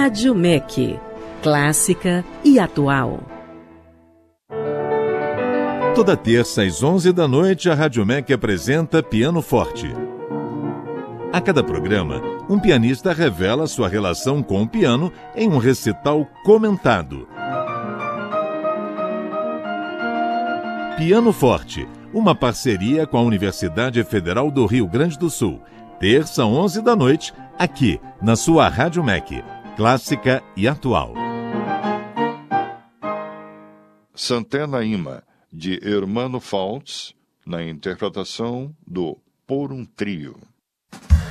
Rádio MEC, clássica e atual. Toda terça às 11 da noite, a Rádio MEC apresenta Piano Forte. A cada programa, um pianista revela sua relação com o piano em um recital comentado. Piano Forte, uma parceria com a Universidade Federal do Rio Grande do Sul. Terça, 11 da noite, aqui, na sua Rádio MEC, clássica e atual. Santana Ima, de Hermano Faults, na interpretação do Por um Trio.